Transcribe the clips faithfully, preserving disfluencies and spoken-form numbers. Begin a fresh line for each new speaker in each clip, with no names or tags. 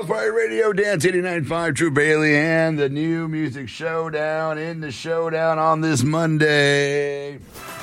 House Party Radio, Dance eighty-nine point five, Drew Bailey, and the New Music Showdown in the showdown on this Monday.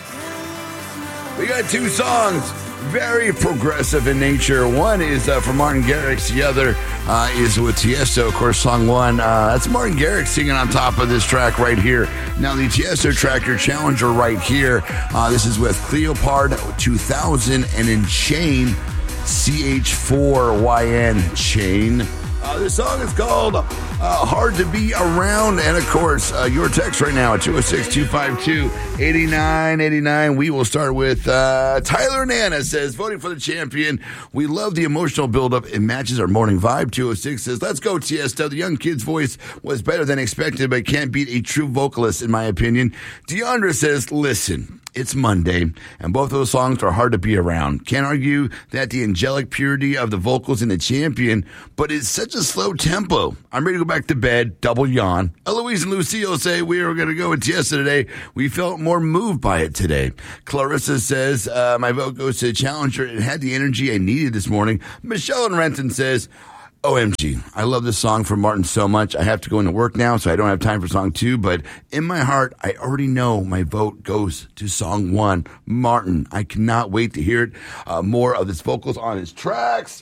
We got two songs, very progressive in nature. One is uh, from Martin Garrix. The other uh, is with Tiesto. Of course, song one. Uh, that's Martin Garrix singing on top of this track right here. Now, the Tiesto track, your challenger right here. Uh, this is with Cleopard two thousand and in Chain, C H four Y N, Chain. Uh, this song is called uh, Hard to Be Around. And, of course, uh, your text right now at two oh six, two five two, eight nine eight nine. We will start with uh, Tyler Nana says, voting for the champion. We love the emotional buildup. It matches our morning vibe. two oh six says, let's go, Tiesto. The young kid's voice was better than expected, but can't beat a true vocalist, in my opinion. Deandra says, listen, it's Monday, and both of those songs are hard to be around. Can't argue that the angelic purity of the vocals in the champion, but it's such a slow tempo. I'm ready to go back to bed, double yawn. Eloise and Lucille say we are going to go with Tiesto today. We felt more moved by it today. Clarissa says, uh, my vote goes to the challenger. It had the energy I needed this morning. Michelle and Renton says, O M G, I love this song from Martin so much. I have to go into work now, so I don't have time for song two. But in my heart, I already know my vote goes to song one, Martin. I cannot wait to hear it. Uh, more of his vocals on his tracks.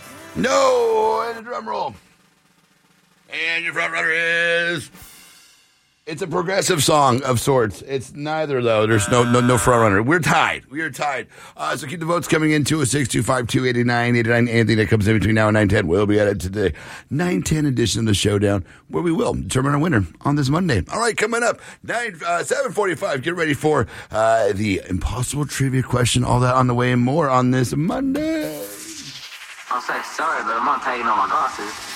No, and a drum roll. And your front runner is... It's a progressive song of sorts. It's neither, though. There's no no, no front runner. We're tied. We are tied. Uh, so keep the votes coming in. two oh six, two five two, eight nine eight nine. Anything that comes in between now and nine ten will be added to the nine ten edition of the Showdown, where we will determine our winner on this Monday. All right, coming up, nine, uh, seven forty-five. Get ready for uh, the impossible trivia question. All that on the way and more on this Monday.
I'll say sorry, but I'm not taking all my glasses.